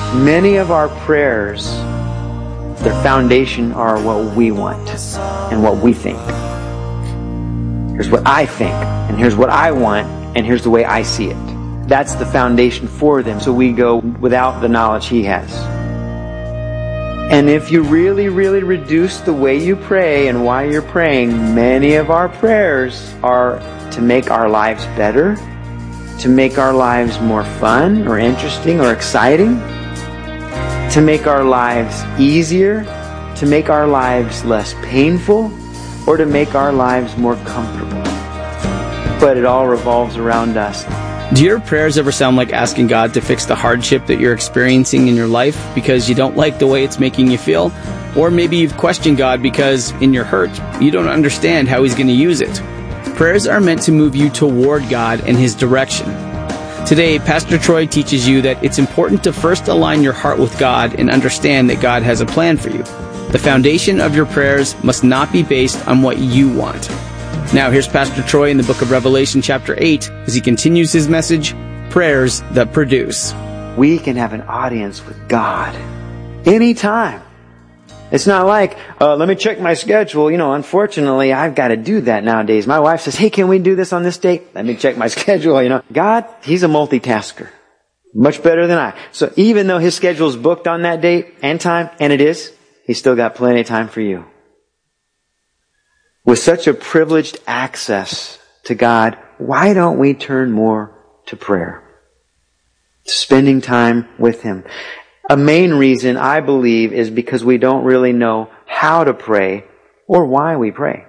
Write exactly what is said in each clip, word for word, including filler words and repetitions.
Many of our prayers, their foundation are what we want and what we think. Here's what I think, and here's what I want, and here's the way I see it. That's the foundation for them, so we go without the knowledge He has. And if you really, really reduce the way you pray and why you're praying, many of our prayers are to make our lives better, to make our lives more fun or interesting or exciting, to make our lives easier, to make our lives less painful, or to make our lives more comfortable. But it all revolves around us. Do your prayers ever sound like asking God to fix the hardship that you're experiencing in your life because you don't like the way it's making you feel? Or maybe you've questioned God because in your hurt, you don't understand how He's going to use it. Prayers are meant to move you toward God and His direction. Today, Pastor Troy teaches you that it's important to first align your heart with God and understand that God has a plan for you. The foundation of your prayers must not be based on what you want. Now, here's Pastor Troy in the book of Revelation chapter eight as he continues his message, Prayers That Produce. We can have an audience with God anytime. It's not like, uh, let me check my schedule. You know, unfortunately, I've got to do that nowadays. My wife says, hey, can we do this on this date? Let me check my schedule. You know, God, He's a multitasker. Much better than I. So even though His schedule is booked on that date and time, and it is, He's still got plenty of time for you. With such a privileged access to God, why don't we turn more to prayer? Spending time with Him. A main reason, I believe, is because we don't really know how to pray or why we pray.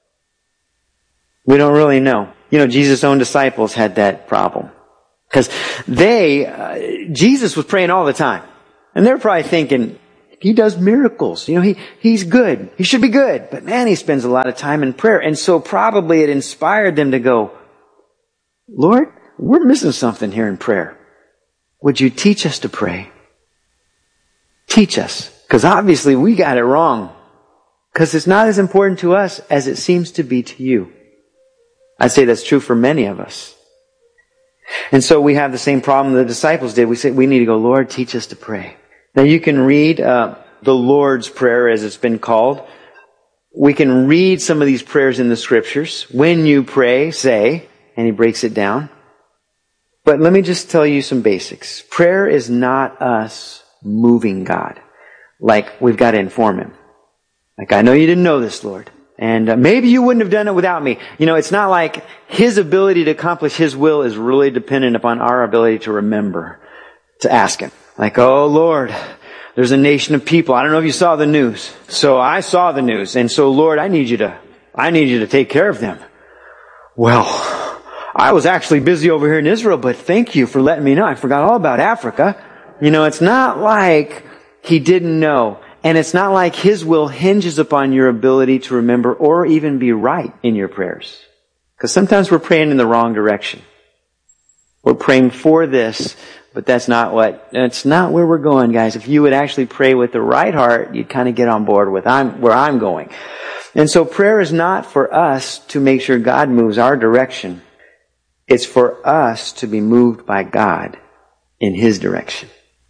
We don't really know. You know, Jesus' own disciples had that problem. Because they, uh, Jesus was praying all the time. And they're probably thinking, He does miracles. You know, he, He's good. He should be good. But man, He spends a lot of time in prayer. And so probably it inspired them to go, Lord, we're missing something here in prayer. Would you teach us to pray? Teach us. Because obviously we got it wrong. Because it's not as important to us as it seems to be to you. I'd say that's true for many of us. And so we have the same problem the disciples did. We say we need to go, Lord, teach us to pray. Now you can read uh, the Lord's Prayer as it's been called. We can read some of these prayers in the Scriptures. When you pray, say, and He breaks it down. But let me just tell you some basics. Prayer is not us moving God. Like we've got to inform Him. Like, I know you didn't know this, Lord. And uh, maybe you wouldn't have done it without me. You know, it's not like His ability to accomplish His will is really dependent upon our ability to remember, to ask Him. Like, oh Lord, there's a nation of people. I don't know if you saw the news. So I saw the news. And so Lord, I need you to, I need you to take care of them. Well, I was actually busy over here in Israel, but thank you for letting me know. I forgot all about Africa. You know, it's not like He didn't know. And it's not like His will hinges upon your ability to remember or even be right in your prayers. Because sometimes we're praying in the wrong direction. We're praying for this, but that's not what, that's not where we're going, guys. If you would actually pray with the right heart, you'd kind of get on board with I'm, where I'm going. And so prayer is not for us to make sure God moves our direction. It's for us to be moved by God in His direction.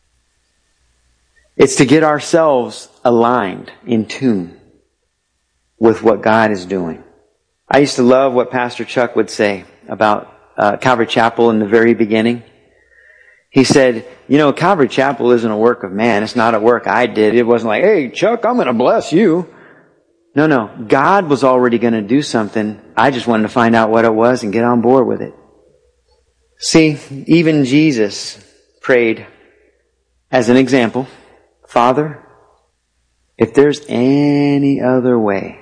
It's to get ourselves aligned, in tune with what God is doing. I used to love what Pastor Chuck would say about uh, Calvary Chapel in the very beginning. He said, you know, Calvary Chapel isn't a work of man. It's not a work I did. It wasn't like, hey, Chuck, I'm going to bless you. No, no. God was already going to do something. I just wanted to find out what it was and get on board with it. See, even Jesus prayed as an example, Father, if there's any other way,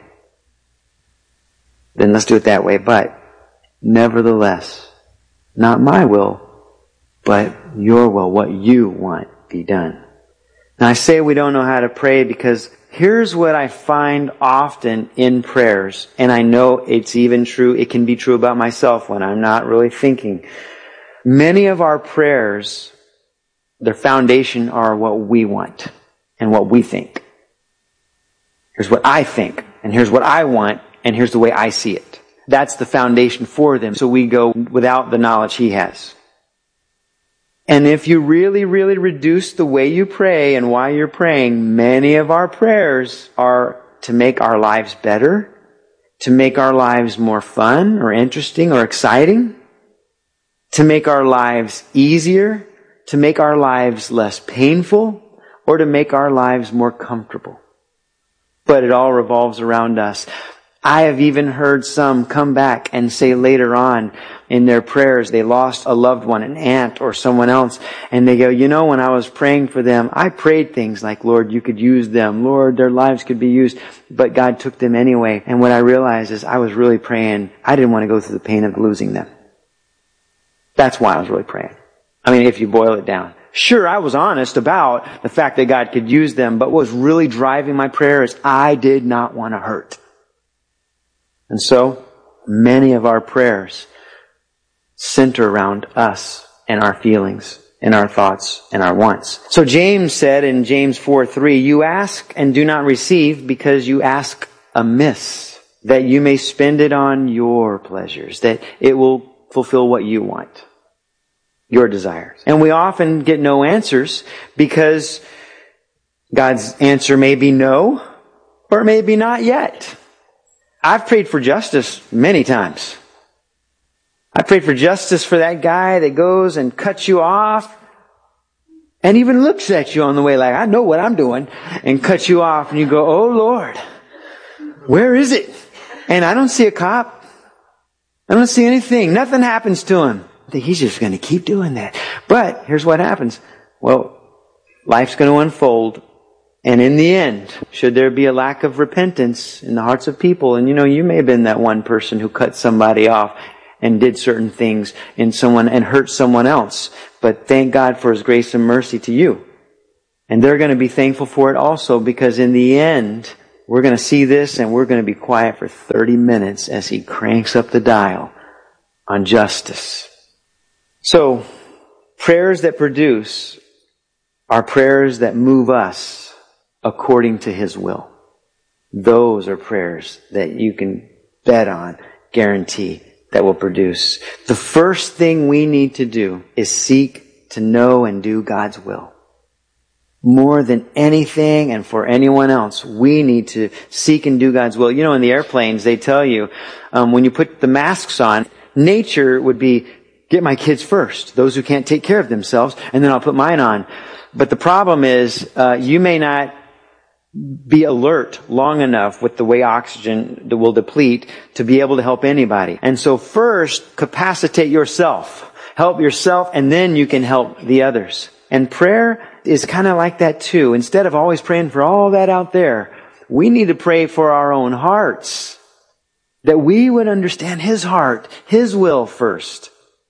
then let's do it that way. But nevertheless, not my will, but your will, what you want be done. Now I say we don't know how to pray because here's what I find often in prayers, and I know it's even true, it can be true about myself when I'm not really thinking. Many of our prayers, their foundation are what we want and what we think. Here's what I think, and here's what I want, and here's the way I see it. That's the foundation for them. So we go without the knowledge He has. And if you really, really reduce the way you pray and why you're praying, many of our prayers are to make our lives better, to make our lives more fun or interesting or exciting, to make our lives easier, to make our lives less painful, or to make our lives more comfortable. But it all revolves around us. I have even heard some come back and say later on in their prayers, they lost a loved one, an aunt or someone else, and they go, you know, when I was praying for them, I prayed things like, Lord, you could use them. Lord, their lives could be used. But God took them anyway. And what I realized is I was really praying, I didn't want to go through the pain of losing them. That's why I was really praying. I mean, if you boil it down. Sure, I was honest about the fact that God could use them, but what was really driving my prayer is I did not want to hurt. And so, many of our prayers center around us and our feelings and our thoughts and our wants. So James said in James four three, you ask and do not receive because you ask amiss, that you may spend it on your pleasures, that it will fulfill what you want, your desires. And we often get no answers because God's answer may be no, or maybe not yet. I've prayed for justice many times. I prayed for justice for that guy that goes and cuts you off and even looks at you on the way like, I know what I'm doing, and cuts you off, and you go, oh Lord, where is it? And I don't see a cop. I don't see anything. Nothing happens to him. I think he's just going to keep doing that. But here's what happens. Well, life's going to unfold. And in the end, should there be a lack of repentance in the hearts of people, and you know, you may have been that one person who cut somebody off and did certain things in someone and hurt someone else. But thank God for His grace and mercy to you. And they're going to be thankful for it also, because in the end, we're going to see this and we're going to be quiet for thirty minutes as He cranks up the dial on justice. So, prayers that produce are prayers that move us according to His will. Those are prayers that you can bet on, guarantee, that will produce. The first thing we need to do is seek to know and do God's will. More than anything and for anyone else, we need to seek and do God's will. You know, in the airplanes, they tell you, um, when you put the masks on, nature would be, get my kids first, those who can't take care of themselves, and then I'll put mine on. But the problem is, uh, you may not be alert long enough with the way oxygen will deplete to be able to help anybody. And so first, capacitate yourself. Help yourself, and then you can help the others. And prayer is kind of like that too. Instead of always praying for all that out there, we need to pray for our own hearts. That we would understand His heart, His will first.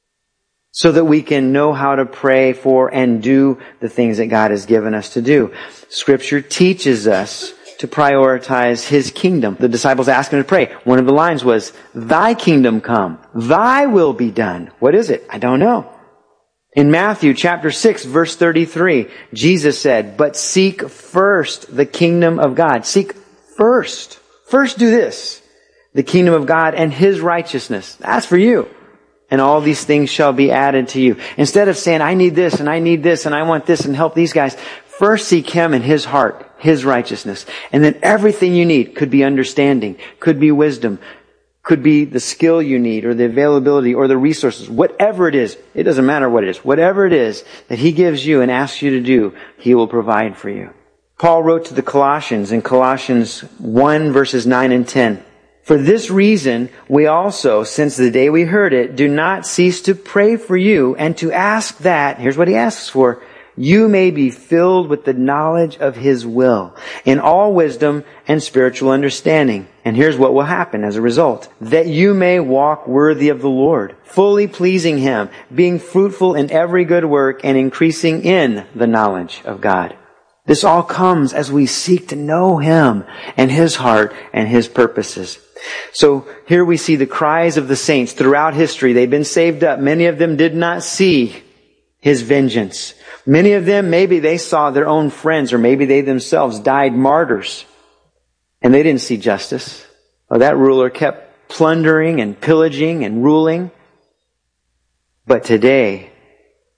So that we can know how to pray for and do the things that God has given us to do. Scripture teaches us to prioritize His kingdom. The disciples asked Him to pray. One of the lines was, Thy kingdom come, Thy will be done. What is it? I don't know. In Matthew chapter six, verse thirty-three, Jesus said, but seek first the kingdom of God. Seek first. First do this. The kingdom of God and His righteousness. That's for you. And all these things shall be added to you. Instead of saying, I need this and I need this and I want this and help these guys, first seek Him and His heart, His righteousness. And then everything you need could be understanding, could be wisdom, could be the skill you need or the availability or the resources. Whatever it is, it doesn't matter what it is. Whatever it is that He gives you and asks you to do, He will provide for you. Paul wrote to the Colossians in Colossians one verses nine and ten. For this reason, we also, since the day we heard it, do not cease to pray for you and to ask that, here's what he asks for, you may be filled with the knowledge of His will, in all wisdom and spiritual understanding. And here's what will happen as a result. That you may walk worthy of the Lord, fully pleasing Him, being fruitful in every good work and increasing in the knowledge of God. This all comes as we seek to know Him and His heart and His purposes. So here we see the cries of the saints throughout history. They've been saved up. Many of them did not see His vengeance. Many of them, maybe they saw their own friends, or maybe they themselves died martyrs. And they didn't see justice. Well, that ruler kept plundering and pillaging and ruling. But today,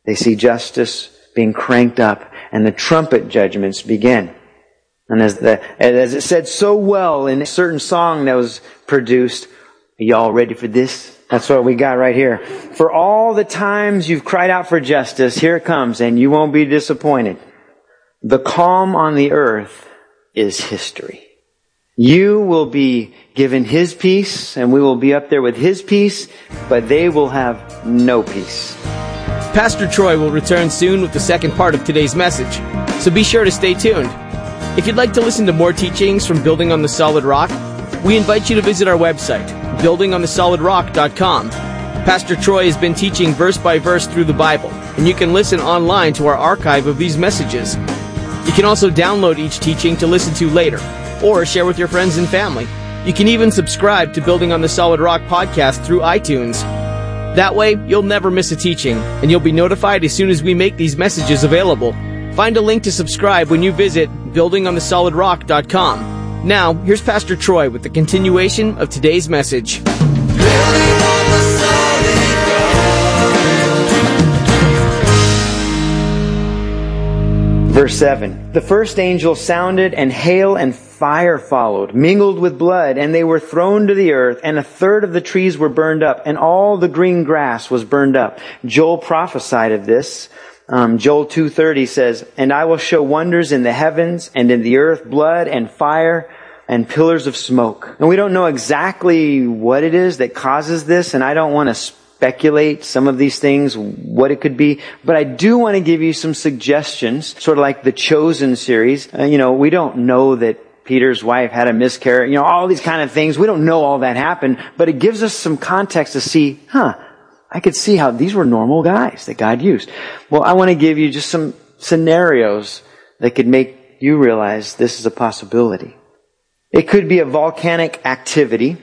They see justice being cranked up, and the trumpet judgments begin. And as the as it said so well in a certain song that was produced, are y'all ready for this? That's what we got right here. For all the times you've cried out for justice, here it comes, and you won't be disappointed. The calm on the earth is history. You will be given His peace, and we will be up there with His peace, but they will have no peace. Pastor Troy will return soon with the second part of today's message, so be sure to stay tuned. If you'd like to listen to more teachings from Building on the Solid Rock, we invite you to visit our website, building on the solid rock dot com. Pastor Troy has been teaching verse by verse through the Bible, and you can listen online to our archive of these messages. You can also download each teaching to listen to later, or share with your friends and family. You can even subscribe to Building on the Solid Rock podcast through iTunes. That way, you'll never miss a teaching, and you'll be notified as soon as we make these messages available. Find a link to subscribe when you visit building on the solid rock dot com. Now, here's Pastor Troy with the continuation of today's message. Verse seven. The first angel sounded, and hail and fire followed, mingled with blood, and they were thrown to the earth, and a third of the trees were burned up, and all the green grass was burned up. Joel prophesied of this. Um, Joel two thirty says, and I will show wonders in the heavens and in the earth, blood and fire and pillars of smoke. And we don't know exactly what it is that causes this, and I don't want to speculate some of these things, what it could be, but I do want to give you some suggestions, sort of like the Chosen series. Uh, you know, we don't know that Peter's wife had a miscarriage, you know, all these kind of things. We don't know all that happened, but it gives us some context to see, huh, I could see how these were normal guys that God used. Well, I want to give you just some scenarios that could make you realize this is a possibility. It could be a volcanic activity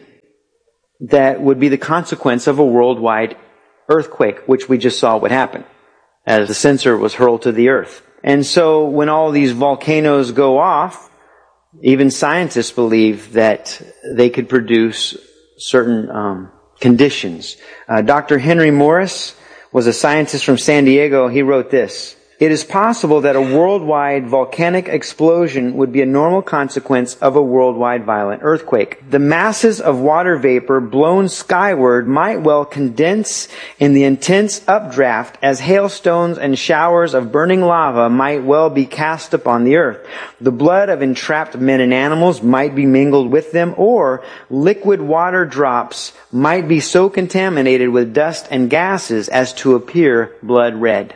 that would be the consequence of a worldwide earthquake, which we just saw what happened as the censer was hurled to the earth. And so when all these volcanoes go off, even scientists believe that they could produce certain um, conditions. Uh, Doctor Henry Morris was a scientist from San Diego. He wrote this. It is possible that a worldwide volcanic explosion would be a normal consequence of a worldwide violent earthquake. The masses of water vapor blown skyward might well condense in the intense updraft as hailstones and showers of burning lava might well be cast upon the earth. The blood of entrapped men and animals might be mingled with them, or liquid water drops might be so contaminated with dust and gases as to appear blood red.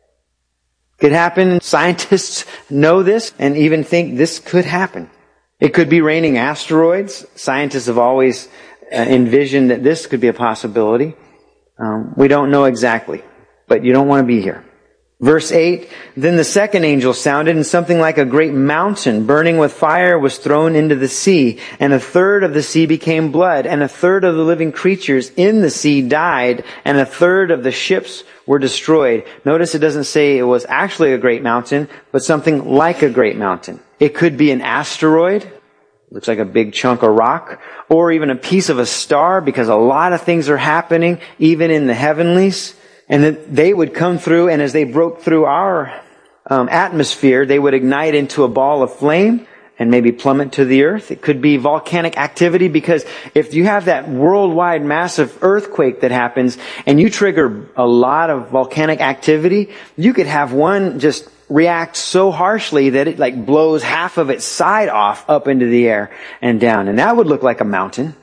Could happen. Scientists know this and even think this could happen. It could be raining asteroids. Scientists have always uh, envisioned that this could be a possibility. Um, we don't know exactly, but you don't want to be here. Verse eight, then the second angel sounded, and something like a great mountain burning with fire was thrown into the sea, and a third of the sea became blood, and a third of the living creatures in the sea died, and a third of the ships were destroyed. Notice it doesn't say it was actually a great mountain, but something like a great mountain. It could be an asteroid, looks like a big chunk of rock, or even a piece of a star, because a lot of things are happening, even in the heavenlies. And that they would come through, and as they broke through our um, atmosphere, they would ignite into a ball of flame and maybe plummet to the earth. It could be volcanic activity, because if you have that worldwide massive earthquake that happens and you trigger a lot of volcanic activity, you could have one just react so harshly that it like blows half of its side off up into the air and down. And that would look like a mountain.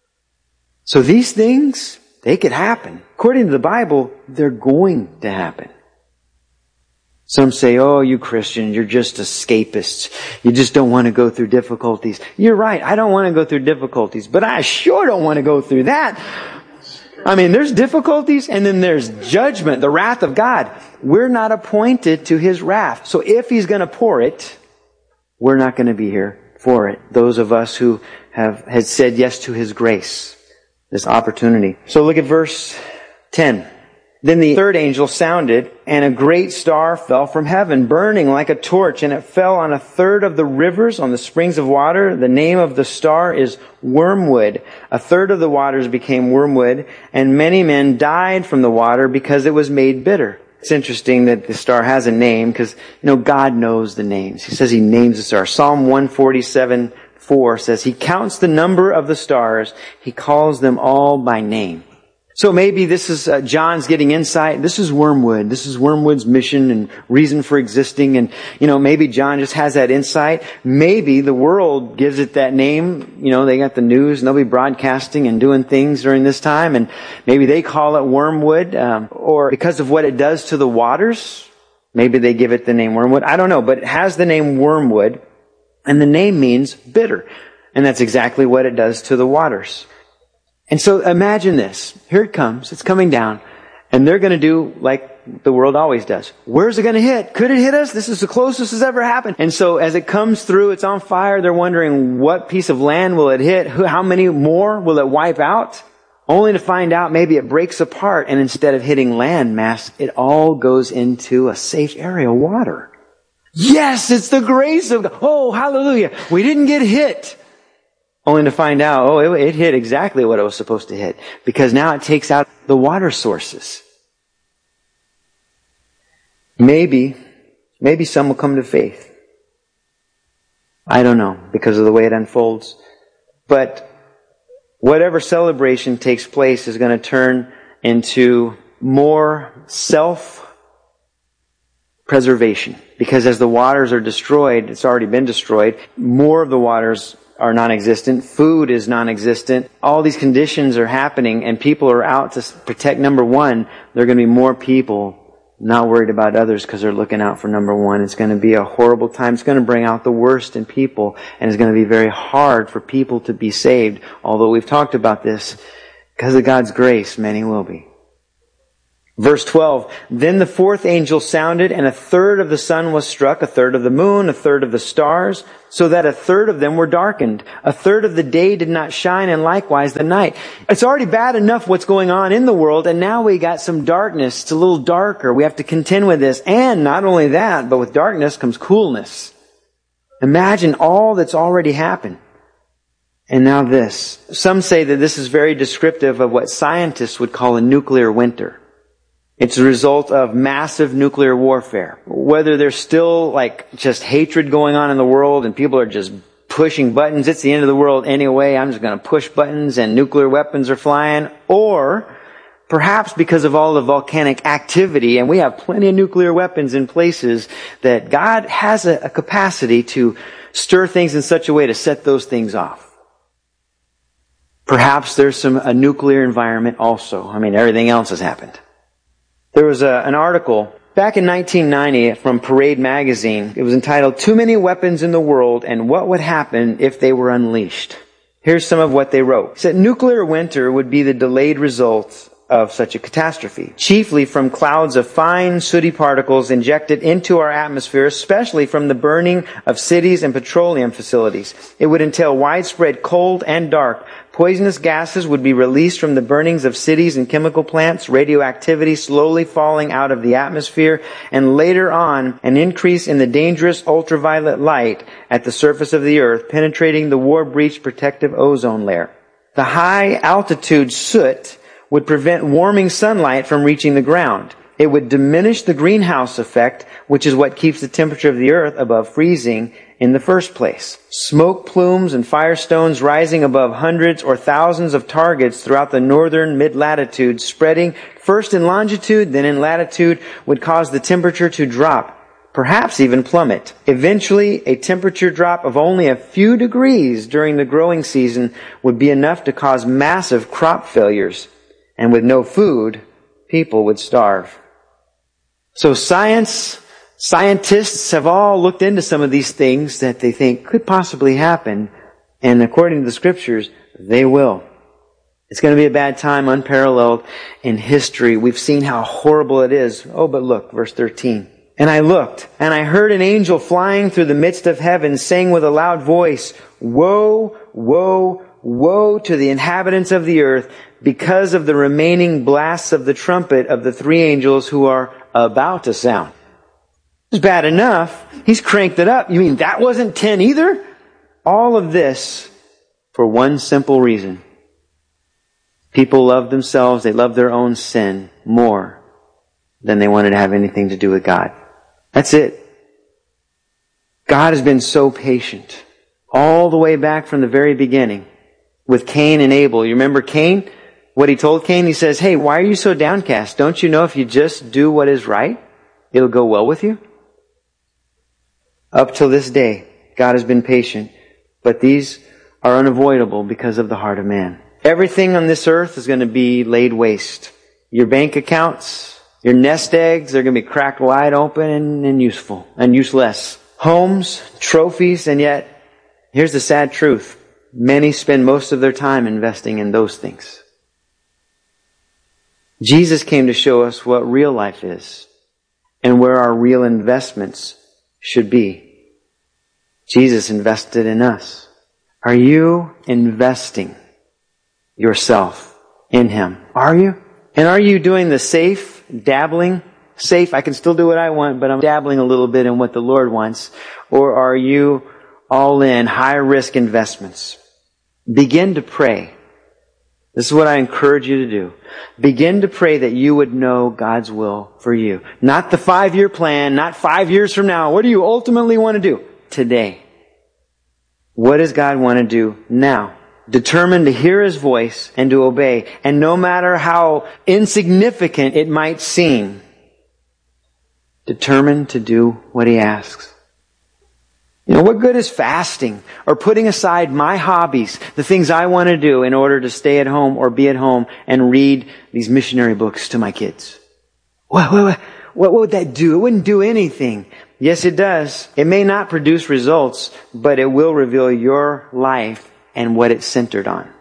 So these things, they could happen. According to the Bible, they're going to happen. Some say, oh, you Christians, you're just escapists. You just don't want to go through difficulties. You're right, I don't want to go through difficulties, but I sure don't want to go through that. I mean, there's difficulties, and then there's judgment, the wrath of God. We're not appointed to His wrath. So if He's going to pour it, we're not going to be here for it. Those of us who have had said yes to His grace, this opportunity. So look at verse ten. Then the third angel sounded, and a great star fell from heaven, burning like a torch, and it fell on a third of the rivers, on the springs of water. The name of the star is Wormwood. A third of the waters became wormwood, and many men died from the water because it was made bitter. It's interesting that the star has a name because, you know, God knows the names. He says He names the stars. Psalm one forty-seven four says He counts the number of the stars. He calls them all by name. So maybe this is uh, John's getting insight. This is Wormwood. This is Wormwood's mission and reason for existing. And, you know, maybe John just has that insight. Maybe the world gives it that name. You know, they got the news and they'll be broadcasting and doing things during this time. And maybe they call it Wormwood. Um, or because of what it does to the waters, maybe they give it the name Wormwood. I don't know. But it has the name Wormwood. And the name means bitter. And that's exactly what it does to the waters. And so imagine this. Here it comes. It's coming down. And they're going to do like the world always does. Where's it going to hit? Could it hit us? This is the closest it's ever happened. And so as it comes through, it's on fire. They're wondering what piece of land will it hit? How many more will it wipe out? Only to find out maybe it breaks apart. And instead of hitting land mass, it all goes into a safe area, water. Yes, it's the grace of God. Oh, hallelujah. We didn't get hit. Only to find out, oh, it, it hit exactly what it was supposed to hit. Because now it takes out the water sources. Maybe, maybe some will come to faith. I don't know, because of the way it unfolds. But whatever celebration takes place is going to turn into more self-preservation. Because as the waters are destroyed, it's already been destroyed, more of the waters are non-existent. Food is non-existent. All these conditions are happening and people are out to protect number one. There are going to be more people not worried about others because they're looking out for number one. It's going to be a horrible time. It's going to bring out the worst in people and it's going to be very hard for people to be saved. Although we've talked about this, because of God's grace, many will be. Verse twelve, then the fourth angel sounded, and a third of the sun was struck, a third of the moon, a third of the stars, so that a third of them were darkened. A third of the day did not shine, and likewise the night. It's already bad enough what's going on in the world, and now we got some darkness. It's a little darker. We have to contend with this. And not only that, but with darkness comes coolness. Imagine all that's already happened. And now this. Some say that this is very descriptive of what scientists would call a nuclear winter. It's a result of massive nuclear warfare. Whether there's still like just hatred going on in the world and people are just pushing buttons, it's the end of the world anyway, I'm just going to push buttons and nuclear weapons are flying. Or perhaps because of all the volcanic activity, and we have plenty of nuclear weapons in places, that God has a, a capacity to stir things in such a way to set those things off. Perhaps there's some a nuclear environment also. I mean, everything else has happened. There was a, an article back in nineteen ninety from Parade magazine. It was entitled, Too Many Weapons in the World and What Would Happen If They Were Unleashed. Here's some of what they wrote. It said, nuclear winter would be the delayed result of such a catastrophe, chiefly from clouds of fine, sooty particles injected into our atmosphere, especially from the burning of cities and petroleum facilities. It would entail widespread cold and dark. Poisonous gases would be released from the burnings of cities and chemical plants, radioactivity slowly falling out of the atmosphere, and later on, an increase in the dangerous ultraviolet light at the surface of the earth, penetrating the war-breached protective ozone layer. The high-altitude soot would prevent warming sunlight from reaching the ground. It would diminish the greenhouse effect, which is what keeps the temperature of the earth above freezing in the first place. Smoke plumes and firestones rising above hundreds or thousands of targets throughout the northern mid-latitude, spreading first in longitude, then in latitude, would cause the temperature to drop, perhaps even plummet. Eventually, a temperature drop of only a few degrees during the growing season would be enough to cause massive crop failures. And with no food, people would starve. So science, scientists have all looked into some of these things that they think could possibly happen. And according to the scriptures, they will. It's going to be a bad time, unparalleled in history. We've seen how horrible it is. Oh, but look, verse thirteen. And I looked, and I heard an angel flying through the midst of heaven, saying with a loud voice, Woe, woe, woe to the inhabitants of the earth, because of the remaining blasts of the trumpet of the three angels who are about to sound. It's bad enough. He's cranked it up. You mean that wasn't ten either? All of this for one simple reason. People love themselves. They love their own sin more than they wanted to have anything to do with God. That's it. God has been so patient all the way back from the very beginning with Cain and Abel. You remember Cain? What he told Cain? He says, hey, why are you so downcast? Don't you know if you just do what is right, it'll go well with you? Up till this day, God has been patient, but these are unavoidable because of the heart of man. Everything on this earth is going to be laid waste. Your bank accounts, your nest eggs, they're going to be cracked wide open and, and useful and useless. Homes, trophies, and yet, here's the sad truth. Many spend most of their time investing in those things. Jesus came to show us what real life is and where our real investments should be. Jesus invested in us. Are you investing yourself in Him? Are you? And are you doing the safe, dabbling, safe, I can still do what I want, but I'm dabbling a little bit in what the Lord wants? Or are you all in, high risk investments? Begin to pray. This is what I encourage you to do. Begin to pray that you would know God's will for you. Not the five-year plan, not five years from now. What do you ultimately want to do? Today. What does God want to do now? Determined to hear His voice and to obey. And no matter how insignificant it might seem, determined to do what He asks. You know, what good is fasting or putting aside my hobbies, the things I want to do in order to stay at home or be at home and read these missionary books to my kids? What, what, what would that do? It wouldn't do anything. Yes, it does. It may not produce results, but it will reveal your life and what it's centered on.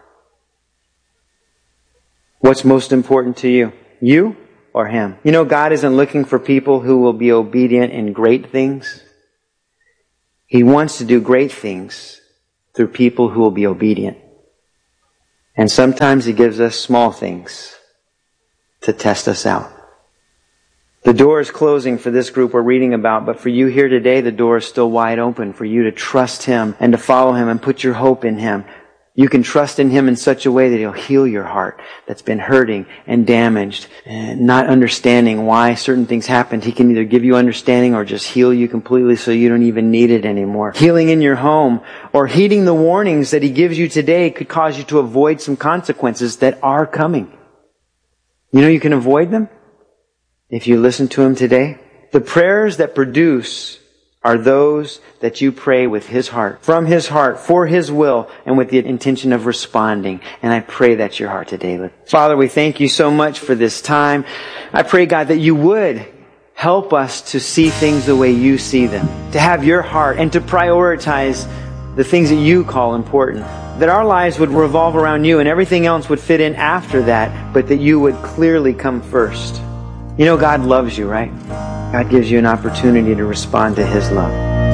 What's most important to you? You or Him? You know, God isn't looking for people who will be obedient in great things. He wants to do great things through people who will be obedient. And sometimes He gives us small things to test us out. The door is closing for this group we're reading about, but for you here today, the door is still wide open for you to trust Him and to follow Him and put your hope in Him. You can trust in Him in such a way that He'll heal your heart that's been hurting and damaged and not understanding why certain things happened. He can either give you understanding or just heal you completely so you don't even need it anymore. Healing in your home or heeding the warnings that He gives you today could cause you to avoid some consequences that are coming. You know you can avoid them if you listen to Him today. The prayers that produce are those that you pray with His heart, from His heart, for His will, and with the intention of responding. And I pray that's your heart today. Father, we thank You so much for this time. I pray, God, that You would help us to see things the way You see them, to have Your heart, and to prioritize the things that You call important. That our lives would revolve around You and everything else would fit in after that, but that You would clearly come first. You know, God loves you, right? God gives you an opportunity to respond to His love.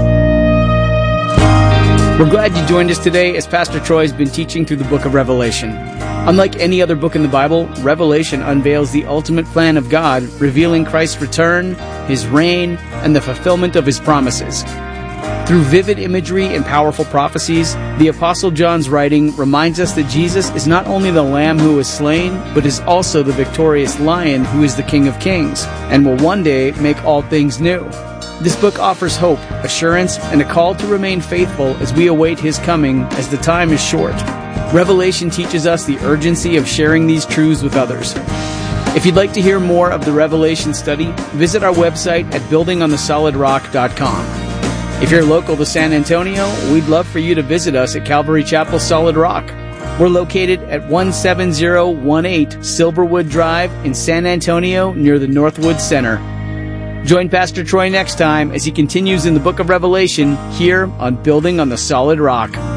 We're glad you joined us today as Pastor Troy has been teaching through the book of Revelation. Unlike any other book in the Bible, Revelation unveils the ultimate plan of God, revealing Christ's return, His reign, and the fulfillment of His promises. Through vivid imagery and powerful prophecies, the Apostle John's writing reminds us that Jesus is not only the Lamb who was slain, but is also the victorious Lion who is the King of Kings, and will one day make all things new. This book offers hope, assurance, and a call to remain faithful as we await His coming, as the time is short. Revelation teaches us the urgency of sharing these truths with others. If you'd like to hear more of the Revelation study, visit our website at building on the solid rock dot com. If you're local to San Antonio, we'd love for you to visit us at Calvary Chapel Solid Rock. We're located at one seven zero one eight Silverwood Drive in San Antonio near the Northwood Center. Join Pastor Troy next time as he continues in the book of Revelation here on Building on the Solid Rock.